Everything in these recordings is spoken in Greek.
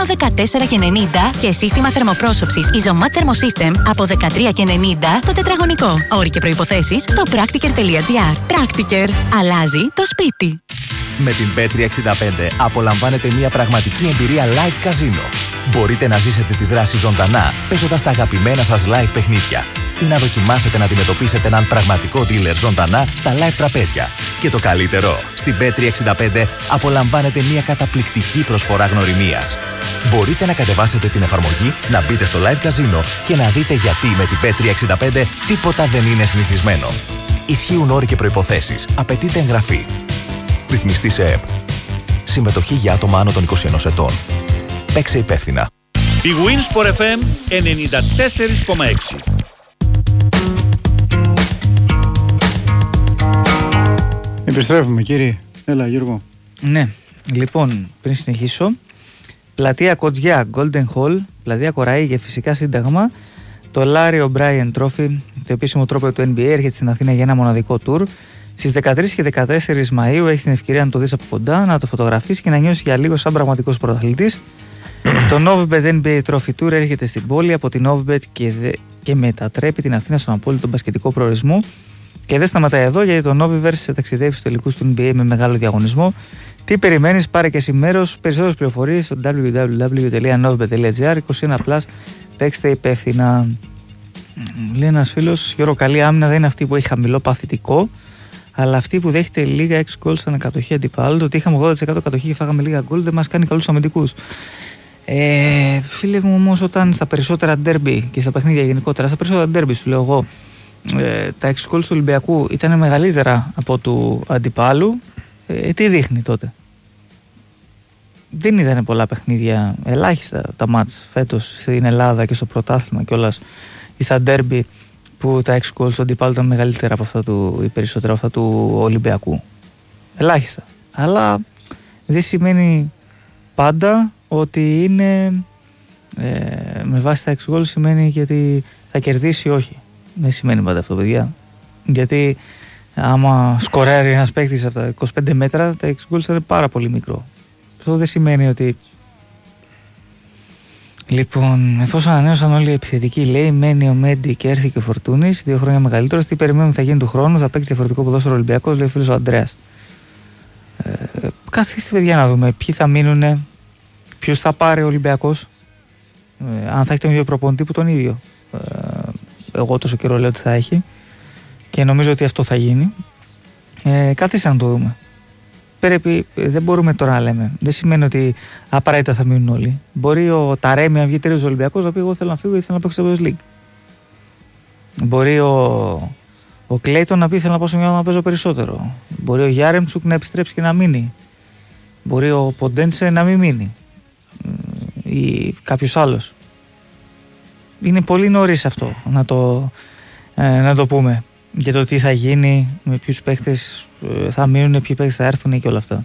από 14,90 και σύστημα θερμοπρόσωψης Isomat Thermosystem από 13,90 το τετραγωνικό. Όροι και προϋποθέσεις στο practiker.gr. Practiker. Αλλάζει το σπίτι. Με την Bet365 απολαμβάνετε μια πραγματική εμπειρία live καζίνο. Μπορείτε να ζήσετε τη δράση ζωντανά, παίζοντας τα αγαπημένα σας live παιχνίδια ή να δοκιμάσετε να αντιμετωπίσετε έναν πραγματικό dealer ζωντανά στα live τραπέζια. Και το καλύτερο, στην Bet365 απολαμβάνετε μια καταπληκτική προσφορά γνωριμίας. Μπορείτε να κατεβάσετε την εφαρμογή, να μπείτε στο live καζίνο και να δείτε γιατί με την Bet365 τίποτα δεν είναι συνηθισμένο. Ισχύουν όροι και προϋποθέσεις. Απαιτείται εγγραφή. Ρυθμιστή σε ΕΠ. Συμμετοχή για άτομα άνω των 21 ετών. Παίξε υπεύθυνα. Η Winsport FM 94,6. Επιστρέφουμε, κύριε. Έλα, Γιώργο. Ναι, λοιπόν, πριν συνεχίσω, πλατεία Κοτζιά, Golden Hall, πλατεία Κοραή και φυσικά Σύνταγμα, το Larry O'Brien Trophy, το επίσημο τρόπο του NBA, έρχεται στην Αθήνα για ένα μοναδικό tour. Στις 13 και 14 Μαΐου έχεις την ευκαιρία να το δεις από κοντά, να το φωτογραφίσεις και να νιώσεις για λίγο σαν πραγματικός πρωταθλητής. Το Novibet NBA Trophy Tour έρχεται στην πόλη από την Novibet και μετατρέπει την Αθήνα στον απόλυτο μπασκετικό προορισμό. Και δεν σταματάει εδώ, γιατί το Noviverse ταξιδεύει στους τελικούς του NBA με μεγάλο διαγωνισμό. Τι περιμένεις, πάρε και εσύ μέρος. Περισσότερες πληροφορίες στο www.novibet.gr. 21+, παίξτε υπεύθυνα. Λέει ένας φίλος, Γιώργο, καλή άμυνα δεν είναι αυτή που έχει χαμηλό παθητικό, αλλά αυτή που δέχεται λίγα 6 γκολ σαν κατοχή αντιπάλου. Το ότι είχαμε 80% κατοχή και φάγαμε λίγα γκολ δεν μας κάνει καλούς αμυντικούς. Φίλε μου, όμως, όταν στα περισσότερα ντέρμπι και στα παιχνίδια γενικότερα, στα περισσότερα ντέρμπι σου λέω εγώ, τα 6 γκολ του Ολυμπιακού ήταν μεγαλύτερα από του αντιπάλου, τι δείχνει τότε? Δεν ήταν πολλά παιχνίδια, ελάχιστα τα μάτς φέτος στην Ελλάδα και στο πρωτάθλημα κιόλας ή στα ντέρμπι που τα 6 γκολ του αντιπάλου ήταν μεγαλύτερα από αυτά του ή περισσότερα από αυτά του Ολυμπιακού. Ελάχιστα. Αλλά δεν σημαίνει πάντα ότι είναι με βάση τα 6 γκολ, σημαίνει γιατί θα κερδίσει ή όχι. Δεν σημαίνει πάντα αυτό, παιδιά. Γιατί άμα σκοράρει ένας παίκτης από τα 25 μέτρα, τα 6 γκολ είναι πάρα πολύ μικρό. Αυτό δεν σημαίνει ότι. Λοιπόν, εφόσον ανανέωσαν όλοι οι επιθετικοί, λέει, μένει ο Μέντι και έρθει και ο Φορτούνης, 2 χρόνια μεγαλύτερος, τι περιμένουμε θα γίνει του χρόνου, θα παίξει διαφορετικό ποδόσφαιρο Ολυμπιακός, λέει ο φίλος ο Αντρέας. Καθίστε, παιδιά, να δούμε ποιοι θα μείνουν, ποιος θα πάρει ο Ολυμπιακός, αν θα έχει τον ίδιο προπονητή που τον ίδιο. Εγώ τόσο καιρό λέω ότι θα έχει και νομίζω ότι αυτό θα γίνει. Καθίστε να το δούμε. Δεν μπορούμε τώρα να λέμε. Δεν σημαίνει ότι απαραίτητα θα μείνουν όλοι. Μπορεί ο Ταρέμι, αν βγει τέλειος Ολυμπιακός, να πει: εγώ θέλω να φύγω γιατί θέλω να παίξω στο Champions League. Μπορεί ο Κλέιτον να πει: θέλω να πάω σε μια ομάδα να παίζω περισσότερο. Μπορεί ο Γιάρεμτσουκ να επιστρέψει και να μείνει. Μπορεί ο Ποντένσε να μην μείνει. Ή κάποιος άλλος. Είναι πολύ νωρίς αυτό να το πούμε. Για το τι θα γίνει, με ποιους παίχτες θα μείνουν, ποιοι παίχτες θα έρθουν και όλα αυτά.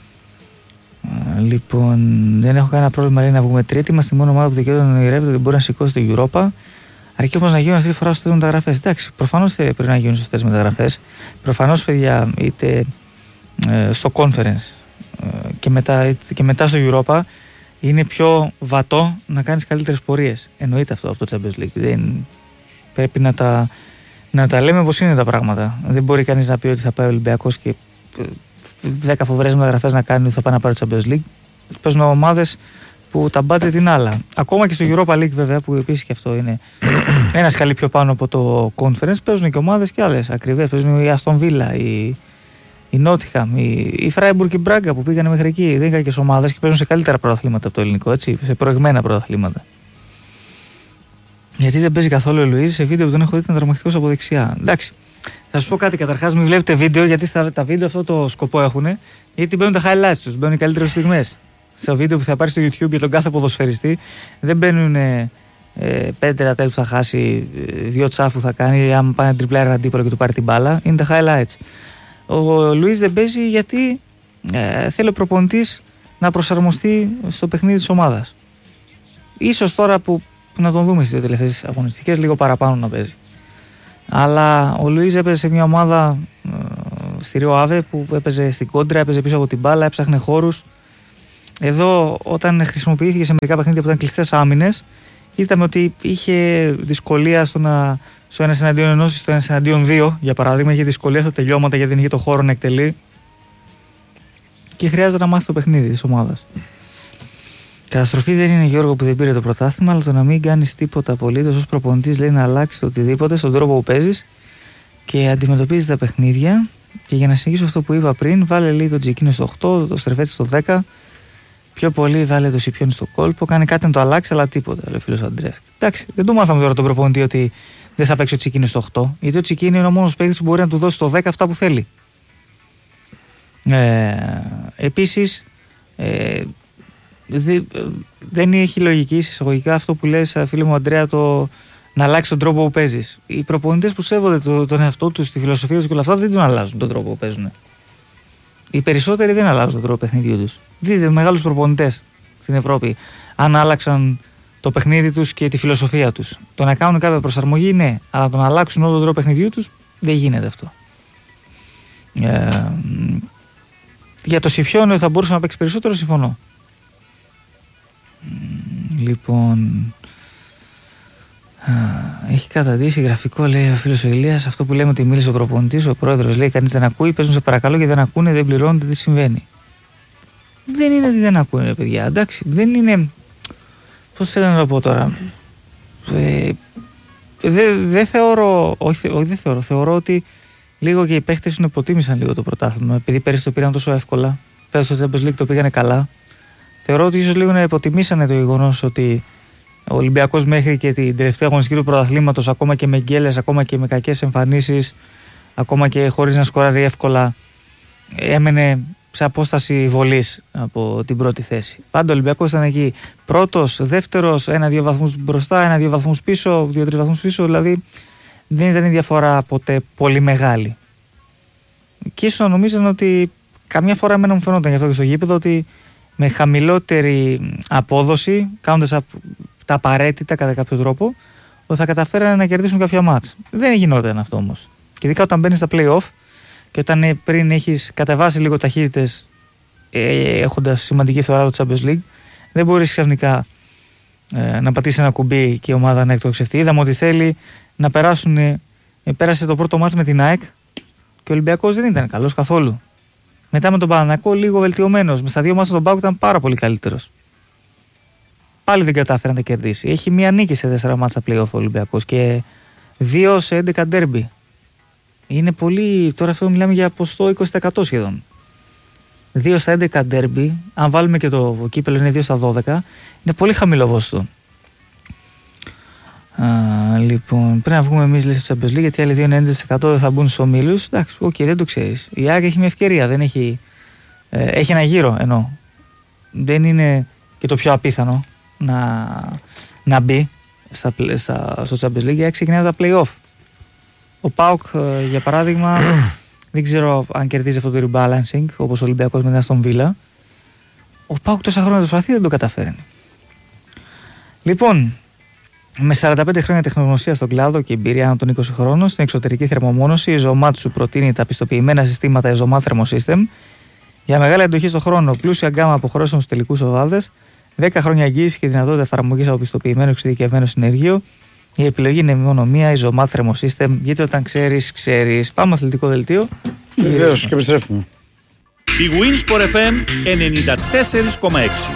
Λοιπόν, δεν έχω κανένα πρόβλημα, λέει, να βγούμε τρίτη. Είμαστε η μόνη ομάδα που δικαιούται να ονειρεύεται ότι μπορεί να σηκώσει το Europa. Αρκεί όμως να γίνουν αυτή τη φορά σωστές μεταγραφές. Εντάξει, προφανώς πρέπει να γίνουν σωστές μεταγραφές. Προφανώς, παιδιά, είτε στο conference και μετά στο Europa είναι πιο βατό να κάνεις καλύτερες πορείες. Εννοείται αυτό από το Champions League. Δεν πρέπει να τα λέμε πως είναι τα πράγματα. Δεν μπορεί κανείς να πει ότι θα πάει ο Ολυμπιακός και 10 φοβερές μεταγραφές να κάνει ότι θα πάει να πάρει το Champions League. Παίζουν ομάδες που τα budget είναι άλλα. Ακόμα και στο Europa League, βέβαια, που επίσης και αυτό είναι ένα σκαλί πιο πάνω από το Conference, παίζουν και ομάδες και άλλες ακριβές. Παίζουν η Aston Villa, η Nottingham, η Freiburg και η Braga που πήγανε μέχρι εκεί. Δεν είναι κακές ομάδες και παίζουν σε καλύτερα πρωταθλήματα από το ελληνικό, έτσι, σε προηγμένα πρωταθλήματα. Γιατί δεν παίζει καθόλου ο Λουίζ, σε βίντεο που τον έχω δει ήταν δραματικός από δεξιά. Εντάξει. Θα σας πω κάτι, καταρχάς μην βλέπετε βίντεο, γιατί τα βίντεο αυτό το σκοπό έχουν, γιατί μπαίνουν τα highlights τους, μπαίνουν οι καλύτερες στιγμές. Στο βίντεο που θα πάρει στο YouTube για τον κάθε ποδοσφαιριστή, δεν μπαίνουν 5 τετατέλ που θα χάσει, 2 τσάφ που θα κάνει, άμα πάει ένα τριπλάρι αντίπαλο και του πάρει την μπάλα, είναι τα highlights. Ο Λουίζ δεν παίζει γιατί θέλει ο προπονητής να προσαρμοστεί στο παιχνίδι της ομάδας. Ίσως τώρα που να τον δούμε στις 2 τελευταίες αγωνιστικές, λίγο παραπάνω να παίζει. Αλλά ο Λουίζ έπαιζε σε μια ομάδα στη Ρίο Αβε που έπαιζε στην κόντρα, έπαιζε πίσω από την μπάλα, έψαχνε χώρους. εδώ όταν χρησιμοποιήθηκε σε μερικά παιχνίδια που ήταν κλειστές άμυνες, είδαμε ότι είχε δυσκολία στο 1-1 ή στο 1-2, για παράδειγμα, είχε δυσκολία στα τελειώματα γιατί δεν είχε το χώρο να εκτελεί και χρειάζεται να μάθει το παιχνίδι της ομάδας. Καταστροφή δεν είναι, Γιώργο, που δεν πήρε το πρωτάθλημα, αλλά το να μην κάνεις τίποτα απολύτως ως προπονητής, λέει, να αλλάξει το οτιδήποτε στον τρόπο που παίζεις και αντιμετωπίζεις τα παιχνίδια. Και για να συνεχίσω αυτό που είπα πριν, βάλε, λέει, τον Τζικίνο στο 8, το Στρεφέτη στο 10. Πιο πολύ βάλε το Σιπιόνι στο κόλπο. Κάνει κάτι να το αλλάξει, αλλά τίποτα, λέει ο φίλος Αντρέας. Εντάξει, δεν του μάθαμε τώρα τον προπονητή ότι δεν θα παίξει ο Τσικίνη στο 8. Γιατί ο Τσικίνη είναι ο μόνος παίκτης που μπορεί να του δώσει στο 10 αυτά που θέλει. Επίσης, δεν έχει λογική εισαγωγικά αυτό που λες, φίλε μου Αντρέα, το να αλλάξει τον τρόπο που παίζεις. Οι προπονητές που σέβονται τον εαυτό τους, τη φιλοσοφία τους και όλα αυτά, δεν τον αλλάζουν τον τρόπο που παίζουν. Οι περισσότεροι δεν αλλάζουν τον τρόπο παιχνιδιού τους. Δείτε μεγάλους προπονητές στην Ευρώπη, αν άλλαξαν το παιχνίδι τους και τη φιλοσοφία τους. Το να κάνουν κάποια προσαρμογή, ναι, αλλά το να αλλάξουν όλο τον τρόπο παιχνιδιού τους, δεν γίνεται αυτό. Για το Σιπιόνιο θα μπορούσε να παίξει περισσότερο, συμφωνώ. Λοιπόν, έχει καταντήσει γραφικό, λέει ο φίλος ο Ηλίας, αυτό που λέμε ότι μίλησε ο προπονητής, ο πρόεδρος, λέει, κανείς δεν ακούει, παίζουν σε παρακαλώ και δεν ακούνε, δεν πληρώνονται, τι συμβαίνει. Δεν είναι ότι δεν ακούνε, ρε παιδιά, εντάξει, δεν είναι, πώς θέλω να το πω τώρα, δεν θεωρώ, θεωρώ ότι λίγο και οι παίχτες υποτίμησαν λίγο το πρωτάθλημα, επειδή πέρυσι το πήραν τόσο εύκολα, πέρυσι στο Champions League το πήγανε καλά. Θεωρώ ότι ίσως λίγο να υποτιμήσανε το γεγονός ότι ο Ολυμπιακός μέχρι και την τελευταία αγωνιστική του πρωταθλήματος, ακόμα και με γκέλες, ακόμα και με κακές εμφανίσεις, ακόμα και χωρίς να σκοράρει εύκολα, έμενε σε απόσταση βολής από την πρώτη θέση. Πάντα ο Ολυμπιακός ήταν εκεί πρώτος, δεύτερος, 1-2 βαθμούς μπροστά, 1-2 βαθμούς πίσω, 2-3 βαθμούς πίσω, δηλαδή δεν ήταν η διαφορά ποτέ πολύ μεγάλη. Και ίσως νομίζαν ότι καμιά φορά εμένα μου φαινόταν γι' αυτό και στο γήπεδο ότι με χαμηλότερη απόδοση, κάνοντας τα απαραίτητα κατά κάποιο τρόπο, ότι θα καταφέρανε να κερδίσουν κάποια μάτς. Δεν γινόταν αυτό όμως. Και ειδικά όταν μπαίνεις στα play-off και όταν πριν έχεις κατεβάσει λίγο ταχύτητες, έχοντας σημαντική φθορά το Champions League, δεν μπορείς ξαφνικά να πατήσει ένα κουμπί και η ομάδα να εκτοξευτεί. Είδαμε ότι θέλει να περάσουν. Πέρασε το πρώτο μάτς με την ΑΕΚ και ο Ολυμπιακός δεν ήταν καλός καθόλου. Μετά με τον Παναθηναϊκό λίγο βελτιωμένος. Με στα δύο μάτς τον ΠΑΟΚ ήταν πάρα πολύ καλύτερος. Πάλι δεν κατάφερε να τα κερδίσει. Έχει μία νίκη σε 4 μάτσα play-off ο Ολυμπιακός και 2 σε 11 ντέρμπι. Είναι πολύ. Τώρα αυτό μιλάμε για ποστό 20% σχεδόν. 2 στα 11 ντέρμπι, αν βάλουμε και το κύπελο είναι 2 στα 12, είναι πολύ χαμηλό ποσοστό. Λοιπόν, πρέπει να βγούμε εμείς στο Champions League, γιατί άλλοι 2 είναι 11% δεν θα μπουν στους ομίλους. Εντάξει, δεν το ξέρεις. Η ΑΕΚ έχει μια ευκαιρία, δεν έχει. Έχει ένα γύρο εννοώ. Δεν είναι και το πιο απίθανο να μπει στο Champions League. Η ΑΕΚ ξεκινάει τα play-off. Ο ΠΑΟΚ, για παράδειγμα, δεν ξέρω αν κερδίζει αυτό το rebalancing όπως ο Ολυμπιακός μετά στον Βίλα. Ο ΠΑΟΚ τόσα χρόνια το προσπαθεί, δεν το καταφέρνει. Λοιπόν, με 45 χρόνια τεχνογνωσία στον κλάδο και εμπειρία άνω των 20 χρόνων στην εξωτερική θερμομόνωση, η Ζωμάτ σου προτείνει τα πιστοποιημένα συστήματα Ζωμάτ Thermosystem για μεγάλη εντοχή στον χρόνο, πλούσια γκάμα αποχρώσεων στους τελικούς οβάδες, 10 χρόνια εγγύηση και δυνατότητα εφαρμογής από πιστοποιημένο εξειδικευμένο συνεργείο. Η επιλογή είναι μόνο μία, η Ζωμάτ Thermosystem, γιατί όταν ξέρεις. Πάμε αθλητικό δελτίο. Βεβαίως και επιστρέφουμε. Η Winsport FM 94,6.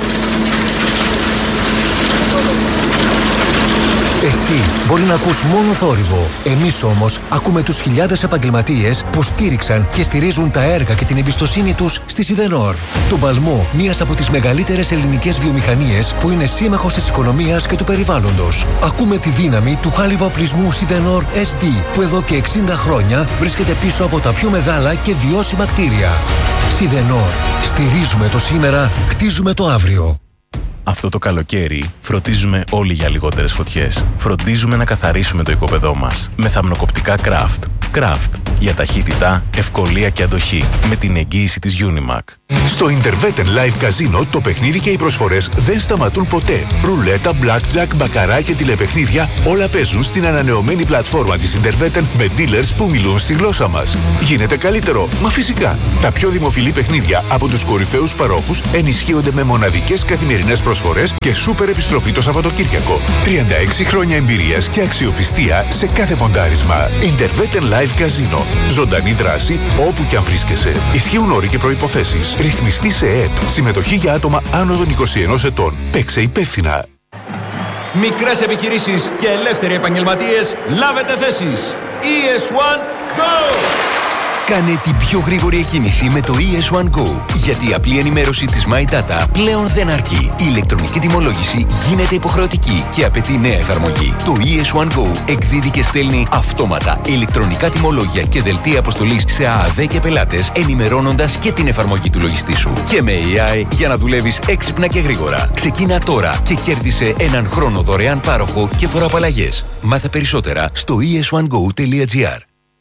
Εσύ μπορεί να ακούς μόνο θόρυβο. Εμείς όμως ακούμε τους χιλιάδες επαγγελματίες που στήριξαν και στηρίζουν τα έργα και την εμπιστοσύνη τους στη Σιδενόρ. Το παλμό μιας από τις μεγαλύτερες ελληνικές βιομηχανίες που είναι σύμμαχος της οικονομίας και του περιβάλλοντος. Ακούμε τη δύναμη του χάλιβα-οπλισμού Σιδενόρ SD που εδώ και 60 χρόνια βρίσκεται πίσω από τα πιο μεγάλα και βιώσιμα κτίρια. Σιδενόρ. Στηρίζουμε το σήμερα, χτίζουμε το αύριο. Αυτό το καλοκαίρι φροντίζουμε όλοι για λιγότερες φωτιές. Φροντίζουμε να καθαρίσουμε το οικόπεδό μας με θαμνοκοπτικά Craft. Craft για ταχύτητα, ευκολία και αντοχή με την εγγύηση της Unimac. Στο Interveten Live Casino το παιχνίδι και οι προσφορές δεν σταματούν ποτέ. Ρουλέτα, blackjack, μπακαρά και τηλεπαιχνίδια όλα παίζουν στην ανανεωμένη πλατφόρμα της Interveten με dealers που μιλούν στη γλώσσα μας. Γίνεται καλύτερο, μα φυσικά. Τα πιο δημοφιλή παιχνίδια από τους κορυφαίους παρόχους ενισχύονται με μοναδικές καθημερινές προσφορές και σούπερ επιστροφή το Σαββατοκύριακο. 36 χρόνια εμπειρίας και αξιοπιστία σε κάθε ποντάρισμα. Interveten Live Casino. Ζωντανή δράση όπου κι αν βρίσκεσαι. Ισχύουν όροι και προϋποθέσεις. Ρυθμιστή σε ΕΕΠ. Συμμετοχή για άτομα άνω των 21 ετών. Παίξε υπεύθυνα. Μικρές επιχειρήσεις και ελεύθεροι επαγγελματίες, λάβετε θέσεις. ES1 Go! Κάνε την πιο γρήγορη εκκίνηση με το ES1 Go. Γιατί η απλή ενημέρωση της My Data πλέον δεν αρκεί. Η ηλεκτρονική τιμολόγηση γίνεται υποχρεωτική και απαιτεί νέα εφαρμογή. Το ES1 Go εκδίδει και στέλνει αυτόματα ηλεκτρονικά τιμολόγια και δελτία αποστολής σε ΑΑΔ και πελάτες, ενημερώνοντας και την εφαρμογή του λογιστή σου. Και με AI για να δουλεύεις έξυπνα και γρήγορα. Ξεκίνα τώρα και κέρδισε έναν χρόνο δωρεάν πάροχο και φοροαπαλλαγές. Μάθε περισσότερα στο es1go.gr.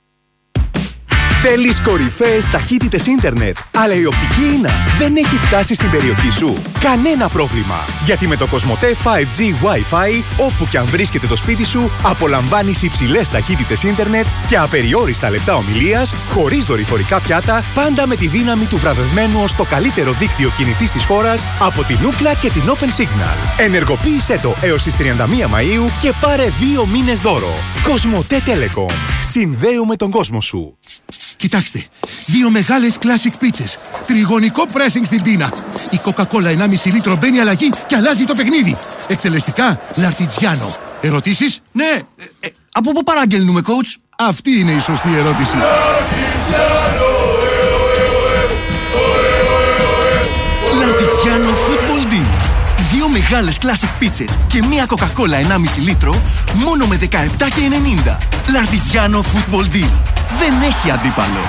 Θέλεις κορυφαίες ταχύτητες ίντερνετ, αλλά η οπτική ίνα δεν έχει φτάσει στην περιοχή σου? Κανένα πρόβλημα! Γιατί με το Κοσμοτέ 5G Wi-Fi, όπου κι αν βρίσκεται το σπίτι σου, απολαμβάνεις υψηλές ταχύτητες ίντερνετ και απεριόριστα λεπτά ομιλίας, χωρίς δορυφορικά πιάτα, πάντα με τη δύναμη του βραβευμένου ως το καλύτερο δίκτυο κινητής της χώρας από την Ookla και την Open Signal. Ενεργοποίησέ το έως τις 31 Μαΐου και πάρε 2 μήνες δώρο. Κοσμοτέ Telecom. Συνδέουμε τον κόσμο σου. Κοιτάξτε, 2 μεγάλες classic πίτσες, τριγωνικό pressing στην πίνα. Η Coca-Cola 1,5 λίτρο μπαίνει αλλαγή και αλλάζει το παιχνίδι. Εκτελεστικά, Λαρτιτζιάνο. Ερωτήσεις? Ναι, από πού παραγγέλνουμε, coach? Αυτή είναι η σωστή ερώτηση. Λαρτιτζιάνο Football Deal. 2 μεγάλες classic πίτσες και μία Coca-Cola 1,5 λίτρο, μόνο με 17,90. Λαρτιτζιάνο Football Deal. Δεν έχει αντίπαλο.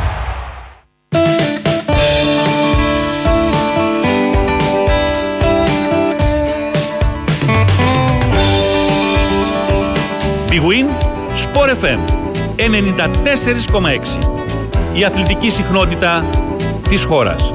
Big Win Sport FM 94,6. Η αθλητική συχνότητα της χώρας.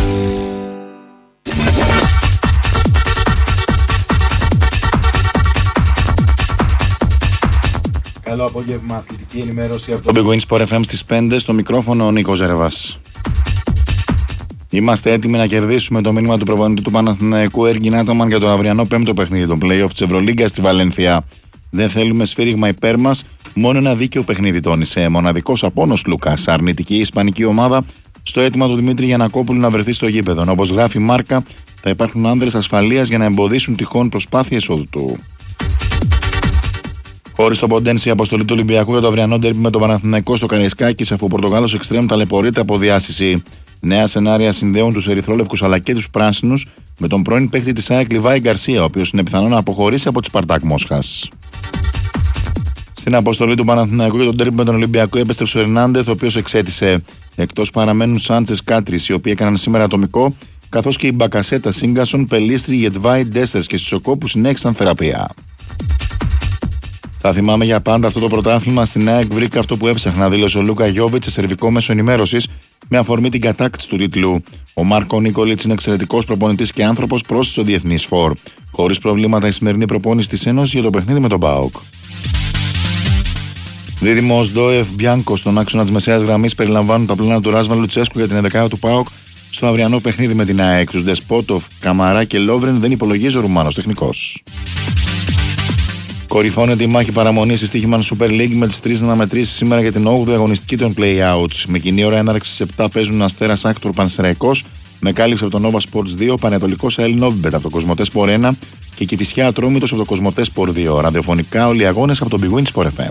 Καλό απόγευμα, αθλητική ενημέρωση από το Big Win Sport FM στις 5, στο μικρόφωνο ο Νίκος Ζερβάς. Είμαστε έτοιμοι να κερδίσουμε το μήνυμα του προπονητή του Παναθηναϊκού Έργιν Άταμαν για το αυριανό 5ο παιχνίδι των play-off της Ευρωλίγκας στη Βαλένθια. Δεν θέλουμε σφύριγμα υπέρ μας, μόνο ένα δίκαιο παιχνίδι, τόνισε. Μοναδικός απόνος Λούκας, αρνητική ισπανική ομάδα, στο αίτημα του Δημήτρη Γιαννακόπουλου να βρεθεί στο γήπεδο. Όπως γράφει Μάρκα, θα υπάρχουν άνδρες ασφαλείας για να εμποδίσουν τυχόν προσπάθεια εισόδου του. Χωρίς το Ποντένση, η αποστολή του Ολυμπιακού για το αυριανό ντέρμπι με το Παναθηναϊκό στο Καραϊσκάκης, αφού ο Πορτογάλος εξτρέμ ταλαιπωρείται από διάσηση. Νέα σενάρια συνδέουν τους ερυθρόλευκους αλλά και τους πράσινους με τον πρώην παίκτη της ΑΕΚ Λιβάη Γκαρσία, ο οποίος είναι πιθανό να αποχωρήσει από τη Σπαρτάκ Μόσχας. Στην αποστολή του Παναθηναϊκού για τον ντέρμπι με τον Ολυμπιακό επέστρεψε ο Ερνάντεθ, ο οποίος εξέτησε. Εκτός παραμένουν Σάντσες Κάτρις, οι οποίοι έκαναν σήμερα ατομικό, καθώς και η Μπακασέτα, Σίγκασον, Πελίστρι, Γετβάη, Ντέστερς και Σισοκό που συνέχισαν θεραπεία. Θα θυμάμαι για πάντα αυτό το πρωτάθλημα. Στην ΑΕΚ βρήκα αυτό που έψαχνα, δήλωσε ο Λούκα Γιόβιτς σε σερβικό μέσο ενημέρωσης με αφορμή την κατάκτηση του τίτλου. Ο Μάρκο Νίκολιτς είναι εξαιρετικός προπονητής και άνθρωπος, πρόσθεσε ο διεθνής φορ. Χωρίς προβλήματα η σημερινή προπόνηση της Ένωσης για το παιχνίδι με τον ΠΑΟΚ. Δίδυμος Ντόεφ Μπιάνκο στον άξονα της μεσαίας γραμμής περιλαμβάνουν τα πλάνα του Ράσβαν Λουτσέσκου για την 11η του ΠΑΟΚ στο αυριανό παιχνίδι με την ΑΕΚ. Τους Ντεσπότοφ, Καμαρά και Λόβρεν δεν υπολογίζει ο Ρουμάνος τεχνικός. Κορυφώνεται η μάχη παραμονής στη Στοίχημαν Super League με τις 3 αναμετρήσεις σήμερα για την 8η αγωνιστική των play-outs. Με κοινή ώρα έναρξη στις 7 παίζουν Αστέρας Άκτορ Πανσεραϊκός, με κάλυψη από το Nova Sports 2, Πανετολικός ΑΕΛ Νόβιμπετ από το Κοσμοτέ Sport 1 και Κηφισιά Ατρόμητος από το Κοσμοτέ Sport 2. Ραδιοφωνικά όλοι οι αγώνες από το Big Win Sport FM.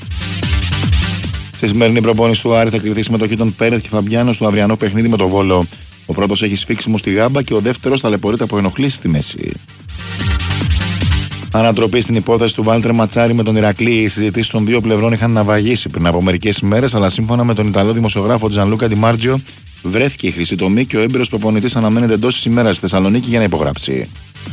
Στη σημερινή προπόνηση του Άρη θα κρυθεί συμμετοχή των Πέρεθ και Φαμπιάνο στο αυριανό παιχνίδι με το Βόλο. Ο πρώτος έχει σφίξιμο στη γάμπα και ο δεύτερος ταλαιπωρείται από ενοχλήσεις στη μέση. Ανατροπή στην υπόθεση του Βάλτερ Ματσάρη με τον Ηρακλή. Οι συζητήσεις των δύο πλευρών είχαν ναυαγίσει πριν από μερικές ημέρες, αλλά σύμφωνα με τον Ιταλό δημοσιογράφο Τζανλούκα Ντιμάρτζιο, βρέθηκε η χρυσή τομή και ο έμπειρος προπονητής αναμένεται εντός της ημέρας στη Θεσσαλονίκη για να υπογράψει.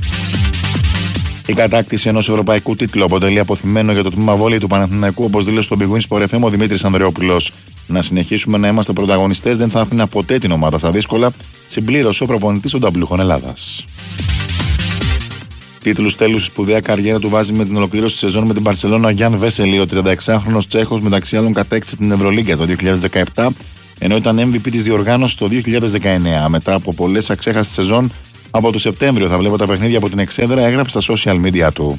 Η κατάκτηση ενός ευρωπαϊκού τίτλου αποτελεί αποθυμένο για το τμήμα βόλεϊ του Παναθηναϊκού, όπως δήλωσε στο Big Win Sport FM ο Δημήτρης Ανδρεόπουλος. Να συνεχίσουμε να είμαστε πρωταγωνιστές, δεν θα άφηνα ποτέ την ομάδα στα δύσκολα, συμπλήρωσε ο προπονητής των Ταμπλούχων Ελλάδας. Τίτλους τέλους στη σπουδαία καριέρα του βάζει με την ολοκλήρωση της σεζόν με την Μπαρσελόνα ο Γιάν Βέσελη, ο 36χρονος Τσέχος, μεταξύ άλλων κατέκτησε την Ευρωλίγκα το 2017, ενώ ήταν MVP της διοργάνωσης το 2019. Μετά από πολλές αξέχαστες σεζόν, από το Σεπτέμβριο θα βλέπω τα παιχνίδια από την εξέδρα, έγραψε στα social media του.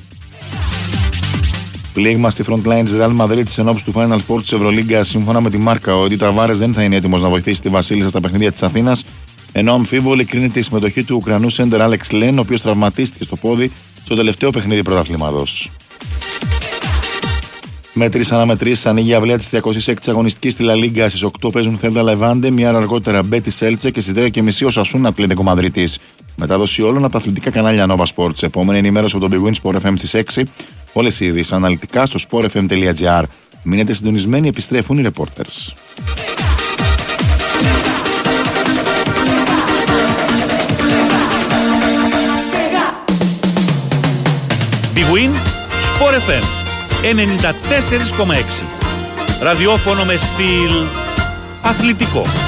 Πλήγμα στη front line της Real Madrid της ενόψης του Final Four της Ευρωλίγκα. Σύμφωνα με τη Μάρκα, ο Έντι Ταβάρες δεν θα είναι έτοιμος να βοηθήσει τη Βασίλισσα στα παιχνίδια της Αθήνας, ενώ αμφίβολη κρίνεται η συμμετοχή του Ουκρανού σέντερ Άλεξ Λεν, ο οποίος τραυματίστηκε στο πόδι στο τελευταίο παιχνίδι πρωταθλήματος. Με 3 αναμετρήσεις ανοίγει η αυλαία της 36ης αγωνιστικής στη La Liga. Στις 8 παίζουν Θέλτα Λεβάντε, μια ώρα αργότερα Μπέτι Σέλτσε και στις 10:30 ο Σασούνα Ατλέτικο Μαδρίτης. Μετάδοση όλων από τα αθλητικά κανάλια Nova Sports. Επόμενη ενημέρωση από τον Big Win Sport FM στις 6. Όλες οι ειδήσεις αναλυτικά στο sportfm.gr. Μείνετε συντονισμένοι, επιστρέφουν οι reporters. Big Win Sport FM 94,6. Ραδιόφωνο με στυλ αθλητικό.